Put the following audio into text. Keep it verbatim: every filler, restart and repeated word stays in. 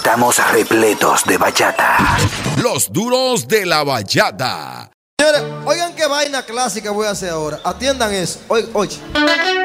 Estamos repletos de bachata. Los duros de la bachata. Señores, oigan qué vaina clásica voy a hacer ahora. Atiendan eso. Oye, oye.